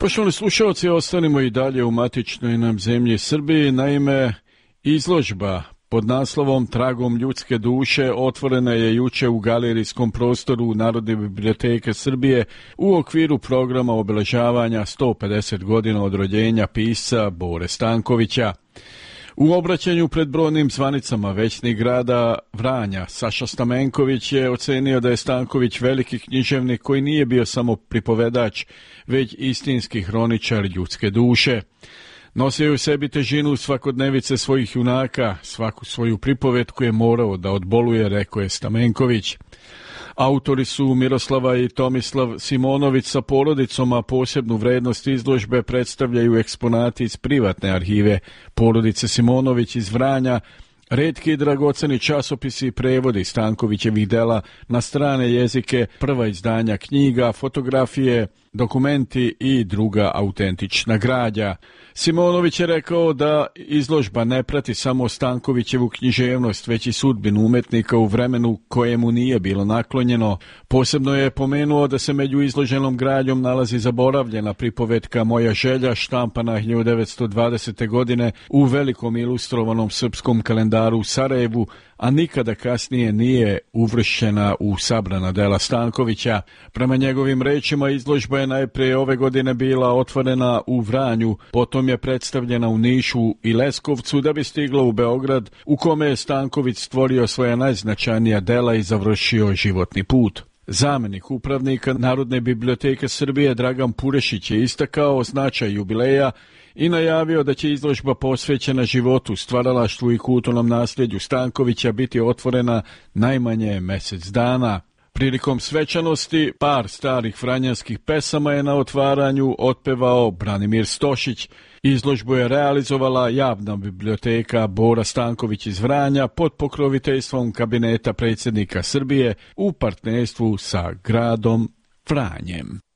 Poštovani slušalci, ostanimo i dalje u matičnoj nam zemlji Srbiji. Naime, izložba pod naslovom Tragom ljudske duše otvorena je juče u galerijskom prostoru Narodne biblioteke Srbije u okviru programa obeležavanja 150 godina od rođenja pisca Bore Stankovića. U obraćanju pred brojnim zvanicama većnih grada Vranja, Saša Stamenković je ocenio da je Stanković veliki književnik koji nije bio samo pripovedač, već istinski hroničar ljudske duše. Nosio je u sebi težinu svakodnevice svojih junaka, svaku svoju pripovetku je morao da odboluje, rekao je Stamenković. Autori su Miroslava i Tomislav Simonović sa porodicom, a posebnu vrednost izložbe predstavljaju eksponati iz privatne arhive porodice Simonović iz Vranja, retki i dragoceni časopisi i prevodi Stankovićevih dela na strane jezike, prva izdanja knjiga, fotografije, dokumenti i druga autentična građa. Simonović je rekao da izložba ne prati samo Stankovićevu književnost, već i sudbinu umetnika u vremenu kojemu nije bilo naklonjeno. Posebno je pomenuo da se među izloženom građom nalazi zaboravljena pripovetka Moja želja, štampana 1920. godine u velikom ilustrovanom srpskom kalendaru u Sarajevu, a nikada kasnije nije uvršćena u sabrana dela Stankovića. Prema njegovim rečima, izložba je najprije ove godine bila otvorena u Vranju, potom je predstavljena u Nišu i Leskovcu da bi stigla u Beograd, u kome je Stanković stvorio svoja najznačajnija dela i završio životni put. Zamenik upravnika Narodne biblioteke Srbije Dragan Purešić je istakao značaj jubileja i najavio da će izložba posvećena životu, stvaralaštvu i kulturnom nasljeđu Stankovića biti otvorena najmanje mesec dana. Prilikom svečanosti par starih vranjanskih pesama je na otvaranju otpevao Branimir Stošić. Izložbu je realizovala Javna biblioteka Bora Stanković iz Vranja pod pokroviteljstvom kabineta predsjednika Srbije u partnerstvu sa gradom Vranjem.